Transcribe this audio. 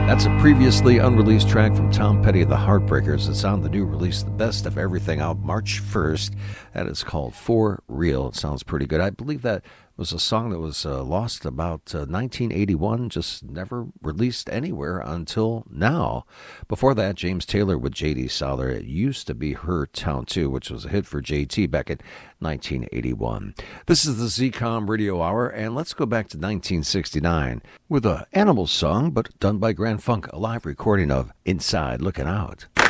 That's a previously unreleased track from Tom Petty of the Heartbreakers. It's on the new release, The Best of Everything, out March 1st. That is called For Real. It sounds pretty good. I believe that was a song that was lost about 1981, just never released anywhere until now. Before that, James Taylor with J.D. Souther. It used to be Her Town Too, which was a hit for J.T. back in 1981. This is the ZCOM Radio Hour, and let's go back to 1969 with a Animals song, but done by Grand Funk, a live recording of Inside Looking Out.